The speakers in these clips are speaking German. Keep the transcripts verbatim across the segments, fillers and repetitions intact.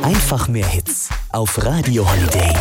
Einfach mehr Hits auf Radio Holiday.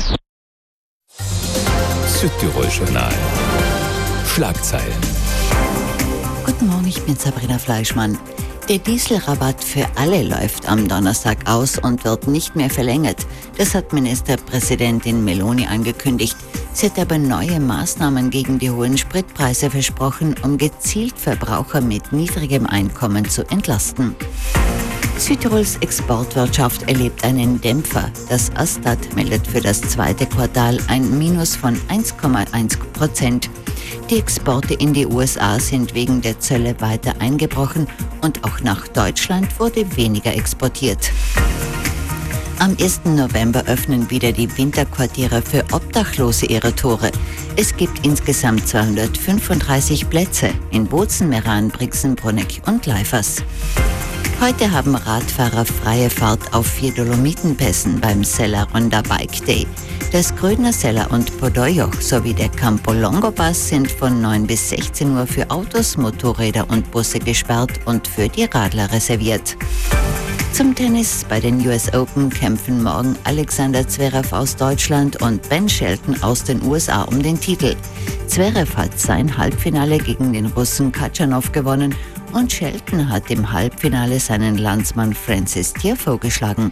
Südtirol Journal. Schlagzeilen. Guten Morgen, ich bin Sabrina Fleischmann. Der Dieselrabatt für alle läuft am Donnerstag aus und wird nicht mehr verlängert. Das hat Ministerpräsidentin Meloni angekündigt. Sie hat aber neue Maßnahmen gegen die hohen Spritpreise versprochen, um gezielt Verbraucher mit niedrigem Einkommen zu entlasten. Südtirols Exportwirtschaft erlebt einen Dämpfer. Das Astat meldet für das zweite Quartal ein Minus von eins Komma eins Prozent. Die Exporte in die U S A sind wegen der Zölle weiter eingebrochen und auch nach Deutschland wurde weniger exportiert. Am ersten November öffnen wieder die Winterquartiere für Obdachlose ihre Tore. Es gibt insgesamt zweihundertfünfunddreißig Plätze in Bozen, Meran, Brixen, Bruneck und Leifers. Heute haben Radfahrer freie Fahrt auf vier Dolomitenpässen beim Sella Ronda Bike Day. Das Grödner Sella und Podoyoch sowie der Campo Longo Pass sind von neun bis sechzehn Uhr für Autos, Motorräder und Busse gesperrt und für die Radler reserviert. Zum Tennis. Bei den U S Open kämpfen morgen Alexander Zverev aus Deutschland und Ben Shelton aus den U S A um den Titel. Zverev hat sein Halbfinale gegen den Russen Khachanov gewonnen und Shelton hat im Halbfinale seinen Landsmann Francis Tiafoe geschlagen.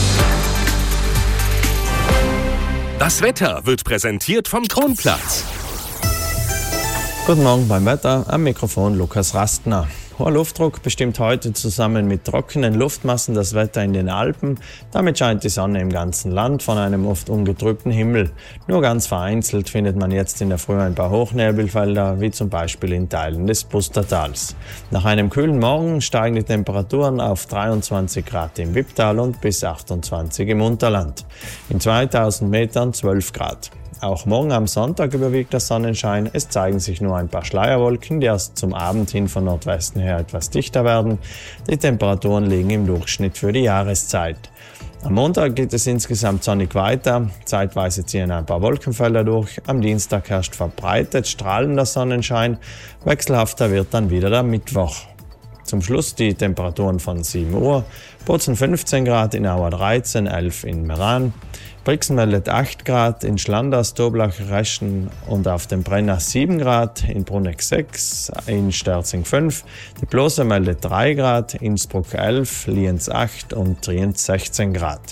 Das Wetter wird präsentiert vom Kronplatz. Guten Morgen beim Wetter, am Mikrofon Lukas Rastner. Hoher Luftdruck bestimmt heute zusammen mit trockenen Luftmassen das Wetter in den Alpen. Damit scheint die Sonne im ganzen Land von einem oft ungetrübten Himmel. Nur ganz vereinzelt findet man jetzt in der Früh ein paar Hochnebelfelder, wie zum Beispiel in Teilen des Pustertals. Nach einem kühlen Morgen steigen die Temperaturen auf dreiundzwanzig Grad im Wipptal und bis achtundzwanzig im Unterland. In zweitausend Metern zwölf Grad. Auch morgen am Sonntag überwiegt der Sonnenschein. Es zeigen sich nur ein paar Schleierwolken, die erst zum Abend hin von Nordwesten her etwas dichter werden. Die Temperaturen liegen im Durchschnitt für die Jahreszeit. Am Montag geht es insgesamt sonnig weiter. Zeitweise ziehen ein paar Wolkenfelder durch. Am Dienstag herrscht verbreitet strahlender Sonnenschein. Wechselhafter wird dann wieder der Mittwoch. Zum Schluss die Temperaturen von sieben Uhr. Bozen fünfzehn Grad, in Auer dreizehn, elf in Meran. Brixen meldet acht Grad, in Schlanders, Toblach, Reschen und auf dem Brenner sieben Grad, in Bruneck sechs, in Sterzing fünf. Die Blose meldet drei Grad, Innsbruck elf, Lienz acht und Trient sechzehn Grad.